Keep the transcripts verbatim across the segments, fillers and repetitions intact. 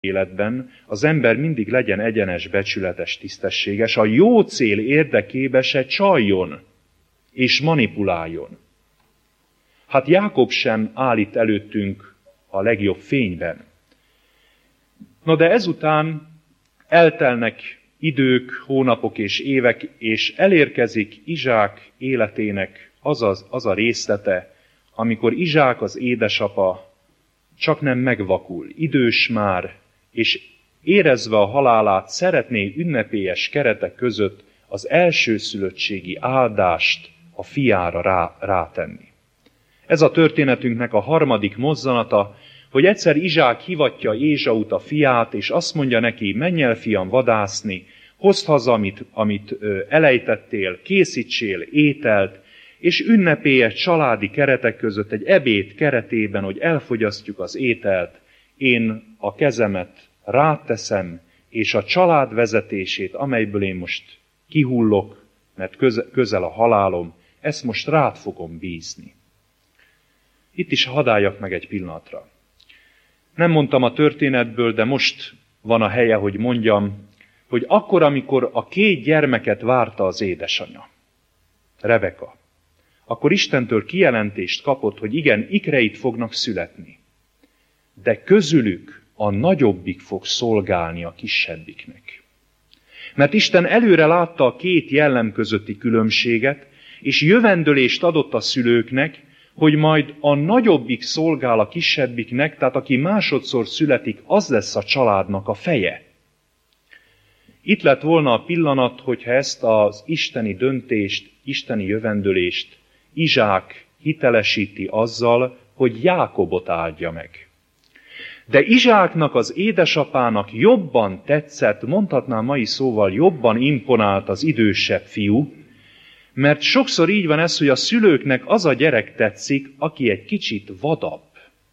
életben az ember mindig legyen egyenes, becsületes, tisztességes, a jó cél érdekébe se csaljon és manipuláljon. Hát Jákob sem állít előttünk a legjobb fényben. Na de ezután eltelnek idők, hónapok és évek, és elérkezik Izsák életének az, az, az a részlete, amikor Izsák az édesapa csak nem megvakul, idős már, és érezve a halálát szeretné ünnepélyes keretek között az elsőszülöttségi áldást a fiára rá, rátenni. Ez a történetünknek a harmadik mozzanata, hogy egyszer Izsák hivatja Ézsaut, a fiát, és azt mondja neki, menj el, fiam, vadászni, hozd haza, amit, amit elejtettél, készítsél ételt, és ünnepélyes családi keretek között egy ebéd keretében, hogy elfogyasztjuk az ételt, én a kezemet ráteszem, és a család vezetését, amelyből én most kihullok, mert közel a halálom, ezt most rád fogom bízni. Itt is hadáljak meg egy pillanatra. Nem mondtam a történetből, de most van a helye, hogy mondjam, hogy akkor, amikor a két gyermeket várta az édesanyja, Rebeka, akkor Istentől kijelentést kapott, hogy igen, ikreit fognak születni, de közülük a nagyobbik fog szolgálni a kisebbiknek. Mert Isten előre látta a két jellem közötti különbséget, és jövendőlést adott a szülőknek, hogy majd a nagyobbik szolgál a kisebbiknek, tehát aki másodszor születik, az lesz a családnak a feje. Itt lett volna a pillanat, hogyha ezt az isteni döntést, isteni jövendőlést Izsák hitelesíti azzal, hogy Jákobot áldja meg. De Izsáknak, az édesapának jobban tetszett, mondhatnám mai szóval, jobban imponált az idősebb fiú, mert sokszor így van ez, hogy a szülőknek az a gyerek tetszik, aki egy kicsit vadabb,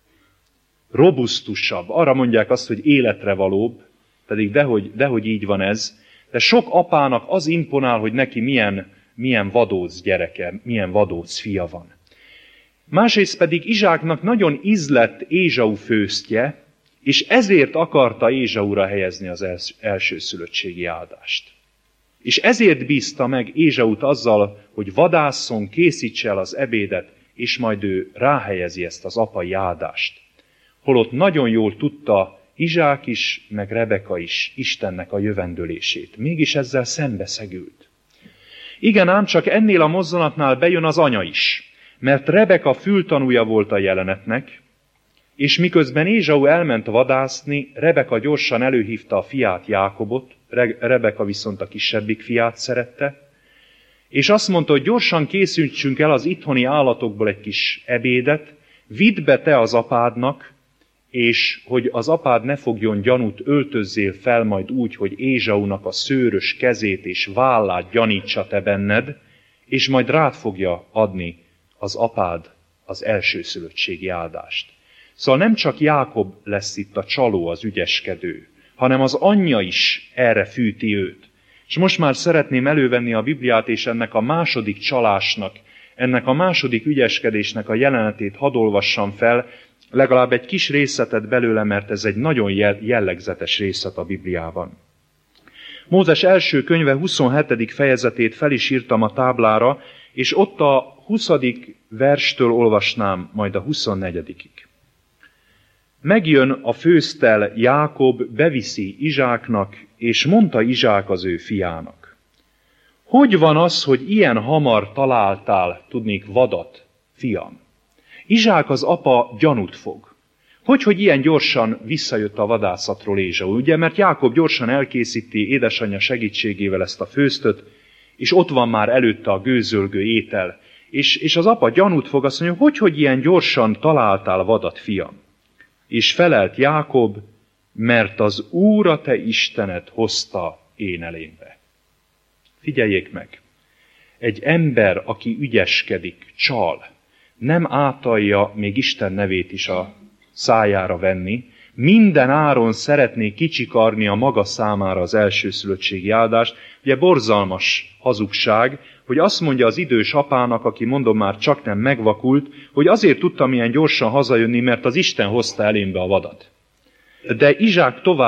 robusztusabb. Arra mondják azt, hogy életre valóbb, pedig dehogy, dehogy így van ez. De sok apának az imponál, hogy neki milyen, milyen vadóc gyereke, milyen vadóc fia van. Másrészt pedig Izsáknak nagyon ízlett Ézsau főztje, és ezért akarta Ézsaura helyezni az elsőszülöttségi áldást. És ezért bízta meg Ézsaut azzal, hogy vadásszon, készítse el az ebédet, és majd ő ráhelyezi ezt az apai áldást. Holott nagyon jól tudta Izsák is, meg Rebeka is Istennek a jövendőlését. Mégis ezzel szembeszegült. Igen, ám csak ennél a mozzanatnál bejön az anya is, mert Rebeka fültanúja volt a jelenetnek, és miközben Ézsau elment vadászni, Rebeka gyorsan előhívta a fiát, Jákobot, Rebeka viszont a kisebbik fiát szerette, és azt mondta, hogy gyorsan készítsünk el az itthoni állatokból egy kis ebédet, vidd be te az apádnak, és hogy az apád ne fogjon gyanút, öltözzél fel majd úgy, hogy Ézsaunak a szőrös kezét és vállát gyanítsa te benned, és majd rád fogja adni az apád az elsőszülöttségi áldást. Szóval nem csak Jákob lesz itt a csaló, az ügyeskedő, hanem az anyja is erre fűti őt. És most már szeretném elővenni a Bibliát, és ennek a második csalásnak, ennek a második ügyeskedésnek a jelenetét hadd olvassam fel, legalább egy kis részletet belőle, mert ez egy nagyon jellegzetes részlet a Bibliában. Mózes első könyve huszonhetedik fejezetét fel is írtam a táblára, és ott a huszadik verstől olvasnám majd a huszonnegyedikig. Megjön a főztel Jákob, beviszi Izsáknak, és mondta Izsák az ő fiának. Hogy van az, hogy ilyen hamar találtál, tudnék, vadat, fiam? Izsák az apa gyanút fog. Hogy, hogy ilyen gyorsan visszajött a vadászatról Ézsau, ugye? Mert Jákob gyorsan elkészíti édesanyja segítségével ezt a főztöt, és ott van már előtte a gőzölgő étel. És, és az apa gyanút fog, azt mondja, hogy, hogy ilyen gyorsan találtál vadat, fiam? És felelt Jákob, mert az Úr a te Istened hozta én elémbe. Figyeljék meg, egy ember, aki ügyeskedik, csal, nem átalja még Isten nevét is a szájára venni, minden áron szeretné kicsikarni a maga számára az elsőszülöttségi áldást. Ugye borzalmas hazugság, hogy azt mondja az idős apának, aki mondom már csak nem megvakult, hogy azért tudtam ilyen gyorsan hazajönni, mert az Isten hozta elémbe a vadat. De Izsák tovább